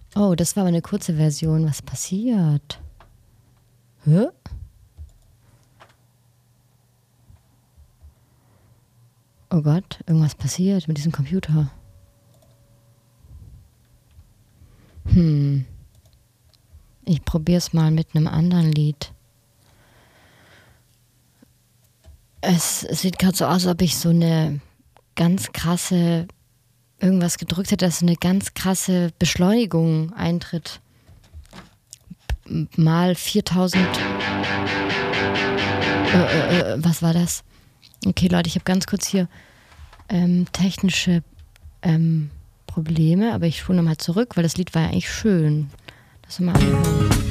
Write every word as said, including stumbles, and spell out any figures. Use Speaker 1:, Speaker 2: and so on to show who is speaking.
Speaker 1: Oh, das war aber eine kurze Version. Was passiert? Hä? Oh Gott, irgendwas passiert mit diesem Computer. Hm. Ich probier's mal mit einem anderen Lied. Es sieht gerade so aus, als ob ich so eine ganz krasse, irgendwas gedrückt hätte, dass so eine ganz krasse Beschleunigung eintritt. Mal viertausend. Äh, äh, äh, was war das? Okay, Leute, ich habe ganz kurz hier ähm, technische ähm, Probleme, aber ich spule nochmal zurück, weil das Lied war ja eigentlich schön. Lass uns mal anhören.